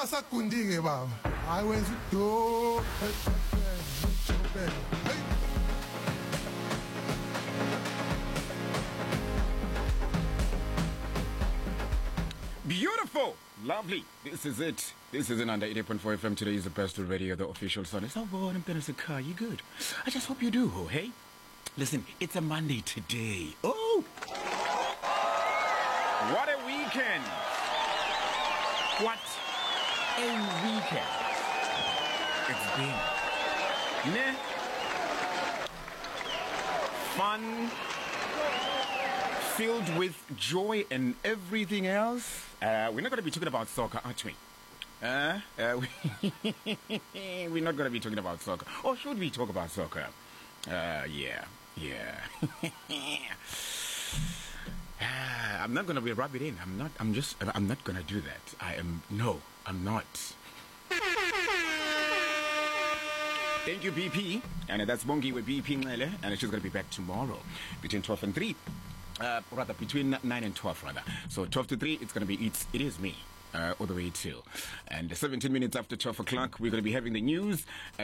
ungasakundi-ke baba hayi wenza udo Beautiful, lovely. This is it. This is an under 88.4 FM. Today is the best radio, the official son. It's not bored. I'm gonna say, car, you good? I just hope you do, hey? Listen, it's a Monday today. Oh! What a weekend! What a weekend it's been. Nah. Fun, filled with joy and everything else. We're not going to be talking about soccer, aren't we? We're not going to be talking about soccer. Or should we talk about soccer? Yeah. I'm not going to rub it in. I'm not going to do that. I'm not. Thank you, BP. And that's Bongi with BP Ngele. And she's going to be back tomorrow between 12 and 3. Rather, between 9 and 12, rather. So 12 to 3, it's going to be, it is me. All the way till. And 17 minutes after 12 o'clock, we're going to be having the news.